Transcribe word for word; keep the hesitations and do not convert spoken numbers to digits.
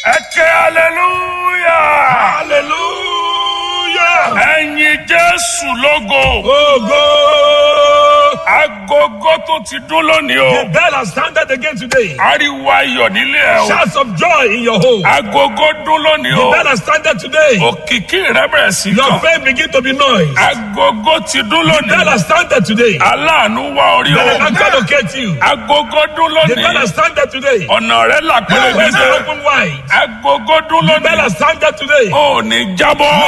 Ẹ̀kẹ́ hallelujah. Hallelujah. Ẹ̀yin Jésù lógo. Ogo. Agogo tó ti dún lónìí o. The bell has sounded again today. Ariwo ayọ̀ nílé ẹ o. Shouts of joy in your home. Agogo dún lónìí The o. bell has sounded today. Òkìkí rẹ bẹ̀rẹ̀ sí Your kàn. faith begin to be noise. Agogo ti dún The bell lónìí. has sounded today. Aláàánú wá orí The o. Lord can locate you. Agogo dún The bell lónìí. has sounded today. Ọ̀nà rẹ là Your ways are pẹ̀lẹ́gẹ́dẹ́. open wide. Agogo dún The bell lónìí. has sounded today. O ò ní jábọ́.